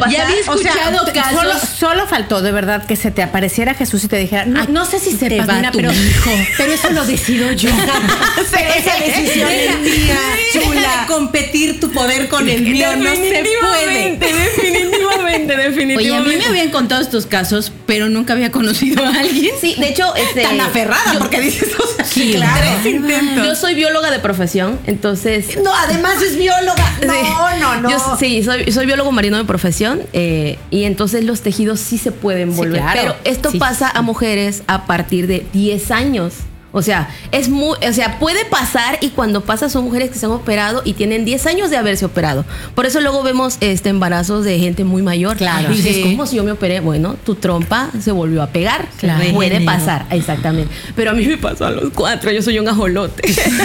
pasar. Ya había escuchado casos. Solo faltó de verdad que se te apareciera Jesús y te dijera, no sé si sepas, va nena, tu pero hijo. pero eso lo decido yo. Pero esa decisión es mía, chula. Competir tu poder con el mío no se puede. Definitivamente. Oye, a mí me habían contado estos casos, pero nunca había conocido a alguien. Sí, de hecho, tan aferrada, porque dices, o sea, sí, claro. Yo soy bióloga de profesión, entonces. No, además es bióloga. No. Yo sí, soy biólogo marino de profesión, y entonces los tejidos sí se pueden volver. claro. Pero esto pasa a mujeres a partir de 10 años. O sea, puede pasar, y cuando pasa son mujeres que se han operado y tienen 10 años de haberse operado. Por eso luego vemos embarazos de gente muy mayor. Claro. Y dices, Sí. ¿cómo si yo me operé? Bueno, tu trompa se volvió a pegar. Claro. Puede Regeneró. pasar, exactamente. Pero a mí me pasó a los 4, yo soy un ajolote.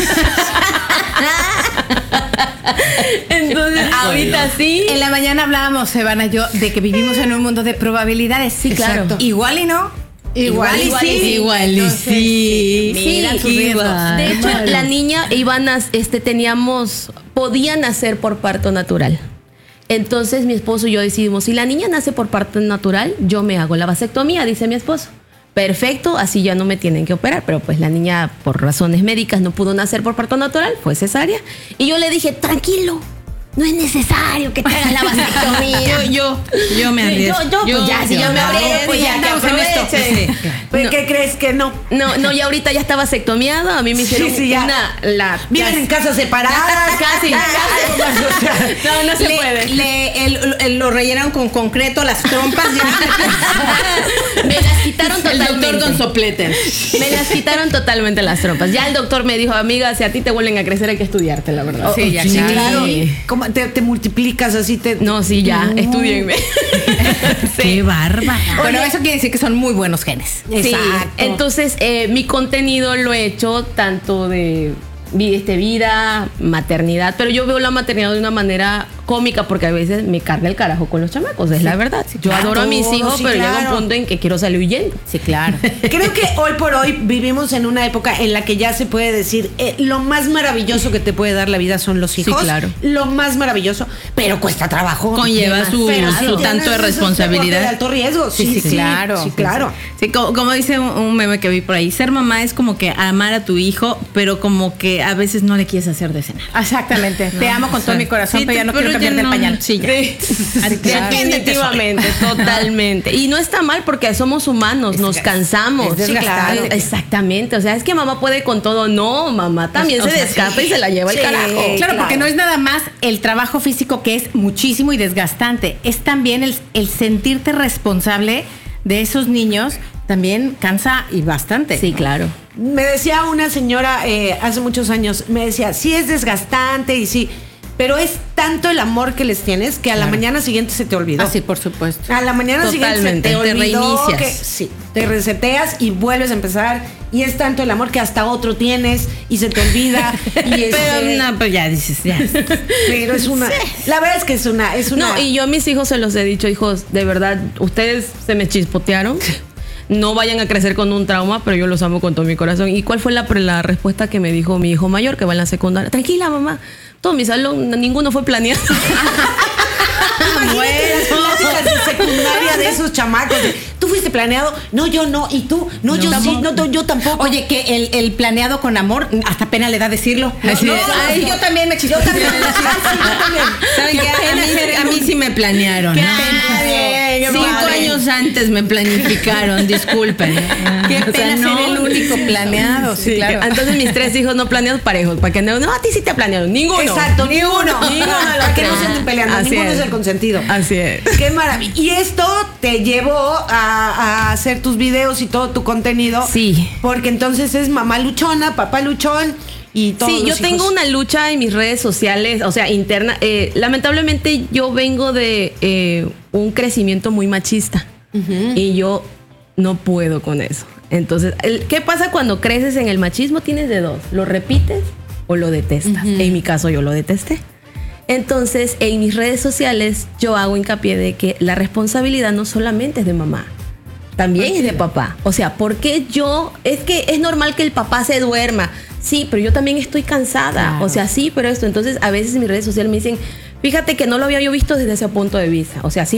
Entonces, ahorita sí. En la mañana hablábamos, Evana y yo, de que vivimos en un mundo de probabilidades. Sí, claro. Exacto. Igual y no. Igual y sí. Igual y Entonces, sí. mira sus Qué riesgos. bárbaro. De hecho, la niña podía nacer por parto natural. Entonces mi esposo y yo decidimos, si la niña nace por parto natural, yo me hago la vasectomía, dice mi esposo. Perfecto, así ya no me tienen que operar. Pero pues la niña, por razones médicas, no pudo nacer por parto natural, fue cesárea. Y yo le dije, tranquilo, no es necesario que te hagas la vasectomía. Yo me arriesgo. Pues ya, si yo me abrigo, pues ya que andamos en esto. aproveche. Sí. ¿Pero No. qué crees que no? No, ya ahorita ya está vasectomiado. A mí me hicieron ya. Viven en casas separadas. Casi. No se puede. Lo rellenaron con concreto las trompas. Me las quitaron El totalmente. doctor con sopletes. Me las quitaron totalmente las trompas. Ya el doctor me dijo, amiga, si a ti te vuelven a crecer hay que estudiarte, la verdad. Sí, ya, Sí, claro. ¿Cómo te multiplicas así? No, sí, ya, estudienme. Qué bárbara. Bueno, eso quiere decir que son muy buenos genes. Sí, entonces mi contenido lo he hecho tanto de vida, maternidad, pero yo veo la maternidad de una manera cómica porque a veces me carga el carajo con los chamacos, es la verdad. Yo claro, adoro a mis hijos, sí, pero llega claro. un punto en que quiero salir huyendo. Sí, claro. Creo que hoy por hoy vivimos en una época en la que ya se puede decir lo más maravilloso que te puede dar la vida son los hijos. Sí, claro. Lo más maravilloso, pero cuesta trabajo. Conlleva su Pero tanto de responsabilidad. De alto riesgo. Sí, claro. Sí, claro. Sí, como dice un meme que vi por ahí, ser mamá es como que amar a tu hijo, pero como que a veces no le quieres hacer de cenar. Exactamente. Te amo con todo mi corazón, Sí, pero ya no pero quiero cambiar del pañal. Sí, ya. Definitivamente, totalmente. Y no está mal porque somos humanos, nos cansamos. es desgastante. claro, exactamente. O sea, es que mamá puede con todo. No, mamá también se descapa y se la lleva el carajo. Claro, porque no es nada más el trabajo físico, que es muchísimo y desgastante. Es también el sentirte responsable de esos niños. También cansa y bastante. Sí, claro. Me decía una señora hace muchos años, me decía, sí es desgastante y sí, pero es tanto el amor que les tienes que a la mañana siguiente se te olvidó. Ah, sí, por supuesto. A la mañana siguiente se Totalmente, te te olvidó reinicias. que sí, te reseteas y vuelves a empezar y es tanto el amor que hasta otro tienes y se te olvida y Pero ya dices, ya. pero es una la verdad es que es una No, y yo a mis hijos se los he dicho, hijos, de verdad, ustedes se me chispotearon. No vayan a crecer con un trauma, pero yo los amo con todo mi corazón. ¿Y cuál fue la respuesta que me dijo mi hijo mayor, que va en la secundaria? Tranquila, mamá. Todo mi salón, ninguno fue planeado. Imagínate las pláticas de secundaria de esos chamacos. ¿Tú fuiste planeado? No, yo no. ¿Y tú? No, yo sí. No, yo tampoco. Oye, que el planeado con amor, hasta pena le da decirlo. Así no, de, no, ay, no. yo también me chispoteé. Yo también. ¿Saben qué? A mí sí me planearon. ¿no? Qué 5 padre. años antes me planificaron, disculpen. Qué pena ser el único planeado. Sí, claro. Entonces mis 3 hijos no planeados parejos. Para que no, a ti sí te planearon. Ninguno. Exacto, ninguno. Para que no se anden peleando. Así Ninguno es es. el consentido. Así es. Qué maravilla. Y esto te llevó a hacer tus videos y todo tu contenido. Sí. Porque entonces es mamá luchona, papá luchón y todo. Sí, yo tengo una lucha en mis redes sociales, o sea, interna. Lamentablemente yo vengo de un crecimiento muy machista y yo no puedo con eso. Entonces, ¿qué pasa cuando creces en el machismo? Tienes de dos, lo repites o lo detestas. En mi caso yo lo detesté. Entonces, en mis redes sociales yo hago hincapié de que la responsabilidad no solamente es de mamá, también es de papá. O sea, porque es que es normal que el papá se duerma. Sí, pero yo también estoy cansada. Claro. O sea, sí, pero esto. Entonces, a veces en mis redes sociales me dicen, fíjate que no lo había yo visto desde ese punto de vista. O sea, sí